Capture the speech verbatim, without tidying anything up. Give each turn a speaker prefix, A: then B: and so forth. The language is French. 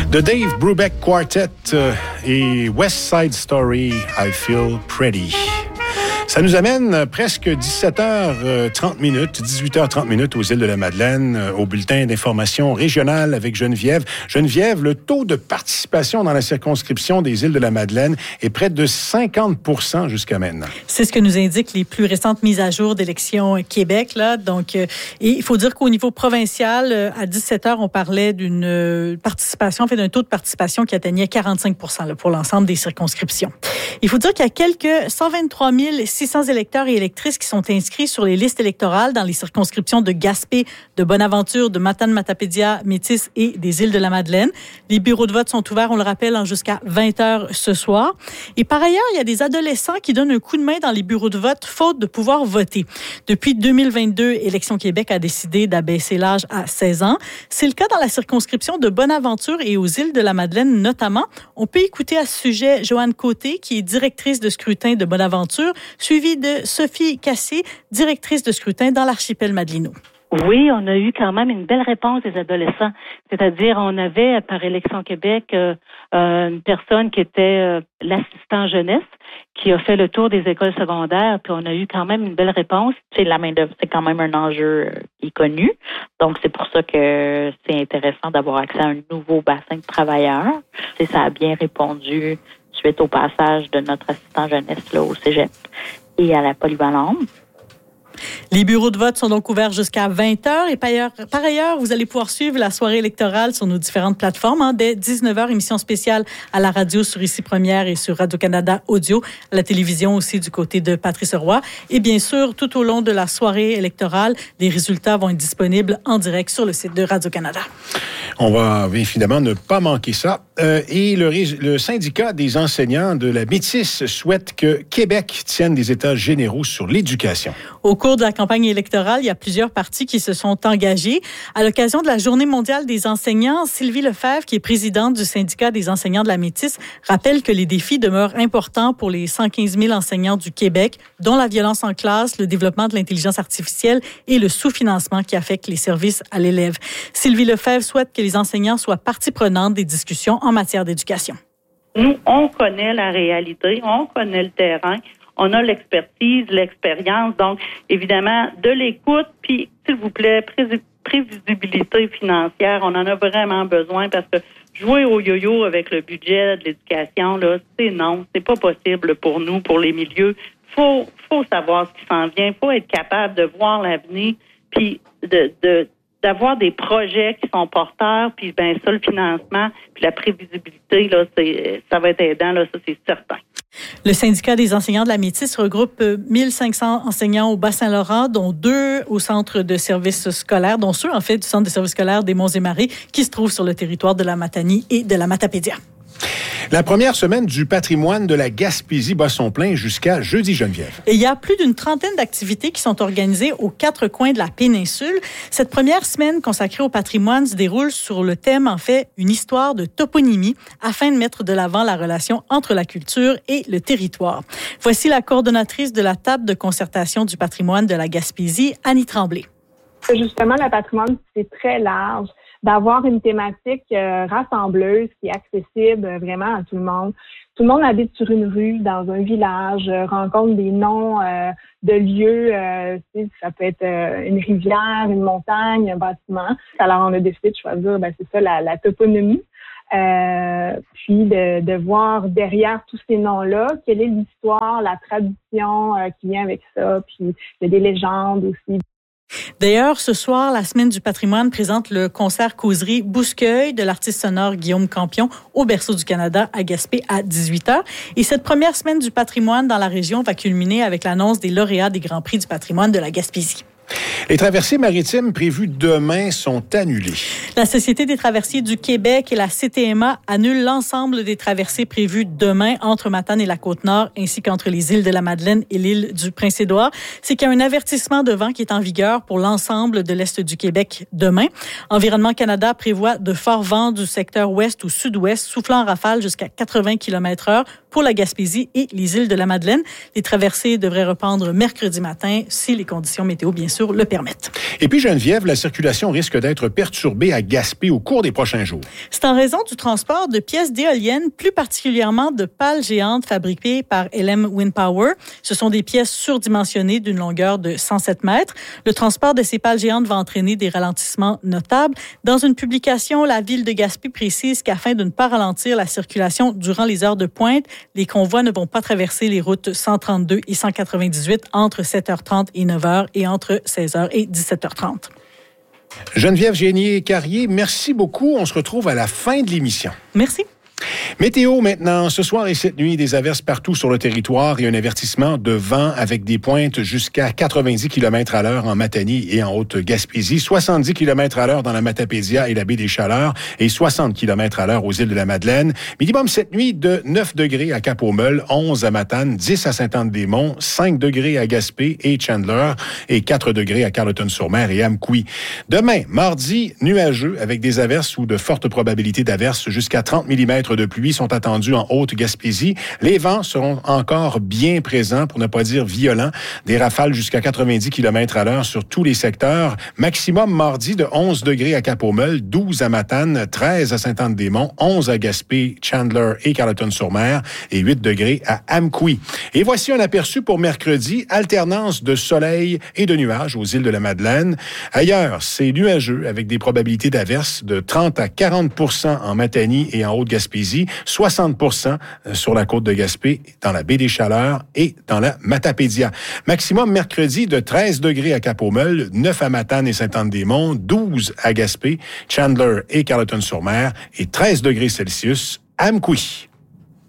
A: The Dave Brubeck Quartet euh, et West Side Story, I Feel Pretty. Ça nous amène presque dix-sept heures trente minutes, dix-huit heures trente minutes aux îles de la Madeleine, au bulletin d'information régionale avec Geneviève. Geneviève, le taux de participation dans la circonscription des îles de la Madeleine est près de cinquante pour cent jusqu'à maintenant.
B: C'est ce que nous indiquent les plus récentes mises à jour d'Élections Québec. Là. Donc, euh, et il faut dire qu'au niveau provincial, euh, à dix-sept heures, on parlait d'une euh, participation, en fait, d'un taux de participation qui atteignait quarante-cinq pour cent là, pour l'ensemble des circonscriptions. Il faut dire qu'il y a quelques cent vingt-trois mille six cents électeurs et électrices qui sont inscrits sur les listes électorales dans les circonscriptions de Gaspé, de Bonaventure, de Matane-Matapédia, Métis et des îles de la Madeleine. Les bureaux de vote sont ouverts, on le rappelle, jusqu'à vingt heures ce soir. Et par ailleurs, il y a des adolescents qui donnent un coup de main dans les bureaux de vote faute de pouvoir voter. Depuis deux mille vingt-deux, Élections Québec a décidé d'abaisser l'âge à seize ans. C'est le cas dans la circonscription de Bonaventure et aux îles de la Madeleine notamment. On peut écouter à ce sujet Joanne Côté, qui est directrice de scrutin de Bonaventure, suivie de Sophie Cassé, directrice de scrutin dans l'archipel Madelino.
C: Oui, on a eu quand même une belle réponse des adolescents. C'est-à-dire, on avait par Élections Québec euh, une personne qui était euh, l'assistant jeunesse, qui a fait le tour des écoles secondaires, puis on a eu quand même une belle réponse. C'est la main-d'œuvre, c'est quand même un enjeu qui est connu. Donc, c'est pour ça que c'est intéressant d'avoir accès à un nouveau bassin de travailleurs. C'est, ça a bien répondu suite au passage de notre assistant jeunesse là, au cégep et à la polyvalente.
B: Les bureaux de vote sont donc ouverts jusqu'à vingt heures et par ailleurs, par ailleurs, vous allez pouvoir suivre la soirée électorale sur nos différentes plateformes. Hein, dès dix-neuf heures, émission spéciale à la radio sur Ici Première et sur Radio-Canada Audio, à la télévision aussi du côté de Patrice Roy. Et bien sûr, tout au long de la soirée électorale, les résultats vont être disponibles en direct sur le site de Radio-Canada.
A: On va évidemment ne pas manquer ça. Euh, et le, le syndicat des enseignants de la Métis souhaite que Québec tienne des états généraux sur l'éducation.
B: Au cours de la campagne électorale, il y a plusieurs partis qui se sont engagés. À l'occasion de la Journée mondiale des enseignants, Sylvie Lefebvre, qui est présidente du syndicat des enseignants de la Métis, rappelle que les défis demeurent importants pour les cent quinze mille enseignants du Québec, dont la violence en classe, le développement de l'intelligence artificielle et le sous-financement qui affecte les services à l'élève. Sylvie Lefebvre souhaite que les enseignants soient partie prenante des discussions en matière d'éducation.
D: Nous, on connaît la réalité, on connaît le terrain. On a l'expertise, l'expérience, donc évidemment de l'écoute, puis s'il vous plaît, pré- prévisibilité financière, on en a vraiment besoin parce que jouer au yo-yo avec le budget de l'éducation, là, c'est non, c'est pas possible pour nous, pour les milieux. Faut, faut savoir ce qui s'en vient, faut être capable de voir l'avenir, puis de, de d'avoir des projets qui sont porteurs, puis ben ça, le financement, puis la prévisibilité, là, c'est, ça va être aidant, là, ça, c'est certain.
B: Le syndicat des enseignants de la Métis regroupe mille cinq cents enseignants au Bas-Saint-Laurent, dont deux au centre de services scolaires, dont ceux, en fait, du centre de services scolaires des Monts-et-Marais, qui se trouvent sur le territoire de la Matanie et de la Matapédia.
A: La première semaine du patrimoine de la Gaspésie bat son plein jusqu'à jeudi, Geneviève.
B: Et il y a plus d'une trentaine d'activités qui sont organisées aux quatre coins de la péninsule. Cette première semaine consacrée au patrimoine se déroule sur le thème, en fait, une histoire de toponymie afin de mettre de l'avant la relation entre la culture et le territoire. Voici la coordonnatrice de la table de concertation du patrimoine de la Gaspésie, Annie Tremblay.
E: Justement, le patrimoine, c'est très large. D'avoir une thématique euh, rassembleuse qui est accessible euh, vraiment à tout le monde. Tout le monde habite sur une rue, dans un village, euh, rencontre des noms euh, de lieux. Euh, ça peut être euh, une rivière, une montagne, un bâtiment. Alors, on a décidé de choisir, ben, c'est ça, la, la toponymie. Euh, puis de, de voir derrière tous ces noms-là, quelle est l'histoire, la tradition euh, qui vient avec ça. Puis il y a des légendes aussi.
B: D'ailleurs, ce soir, la Semaine du patrimoine présente le concert causerie Bousqueuil de l'artiste sonore Guillaume Campion au Berceau du Canada à Gaspé à dix-huit heures. Et cette première Semaine du patrimoine dans la région va culminer avec l'annonce des lauréats des Grands Prix du patrimoine de la Gaspésie.
A: Les traversées maritimes prévues demain sont annulées.
B: La Société des traversiers du Québec et la C T M A annulent l'ensemble des traversées prévues demain entre Matane et la Côte-Nord, ainsi qu'entre les îles de la Madeleine et l'île du Prince-Édouard. C'est qu'il y a un avertissement de vent qui est en vigueur pour l'ensemble de l'Est du Québec demain. Environnement Canada prévoit de forts vents du secteur ouest ou sud-ouest, soufflant en rafale jusqu'à quatre-vingts kilomètres heure pour la Gaspésie et les îles de la Madeleine. Les traversées devraient reprendre mercredi matin si les conditions météo, bien sûr, le permettent.
A: Et puis, Geneviève, la circulation risque d'être perturbée à Gaspé au cours des prochains jours.
B: C'est en raison du transport de pièces d'éoliennes, plus particulièrement de pales géantes fabriquées par L M Wind Power. Ce sont des pièces surdimensionnées d'une longueur de cent sept mètres. Le transport de ces pales géantes va entraîner des ralentissements notables. Dans une publication, la ville de Gaspé précise qu'afin de ne pas ralentir la circulation durant les heures de pointe, les convois ne vont pas traverser les routes cent trente-deux et cent quatre-vingt-dix-huit entre sept heures trente et neuf heures et entre seize heures et dix-sept heures trente.
A: Geneviève Génier-Carrier, merci beaucoup. On se retrouve à la fin de l'émission.
B: Merci.
A: Météo maintenant, ce soir et cette nuit, des averses partout sur le territoire et un avertissement de vent avec des pointes jusqu'à quatre-vingt-dix kilomètres à l'heure en Matanie et en Haute-Gaspésie, soixante-dix kilomètres à l'heure dans la Matapédia et la baie des Chaleurs et soixante kilomètres à l'heure aux îles de la Madeleine. Minimum cette nuit de neuf degrés à Cap-aux-Meules, onze à Matane, dix à Sainte-Anne-des-Monts, cinq degrés à Gaspé et Chandler et quatre degrés à Carleton-sur-Mer et Amqui. Demain, mardi, nuageux avec des averses ou de fortes probabilités d'averses jusqu'à trente millimètres de pluie sont attendus en Haute-Gaspésie. Les vents seront encore bien présents, pour ne pas dire violents. Des rafales jusqu'à quatre-vingt-dix kilomètres à l'heure sur tous les secteurs. Maximum mardi de onze degrés à Cap-aux-Meules, douze à Matane, treize à Sainte-Anne-des-Monts, onze à Gaspé, Chandler et Carleton-sur-Mer et huit degrés à Amqui. Et voici un aperçu pour mercredi. Alternance de soleil et de nuages aux îles de la Madeleine. Ailleurs, c'est nuageux avec des probabilités d'averses de trente à quarante pour cent en Matanie et en Haute-Gaspésie, soixante pour cent sur la côte de Gaspé, dans la baie des Chaleurs et dans la Matapédia. Maximum mercredi de treize degrés à Cap-aux-Meules, neuf à Matane et Sainte-Anne-des-Monts, douze à Gaspé, Chandler et Carleton-sur-Mer et treize degrés Celsius à Amqui.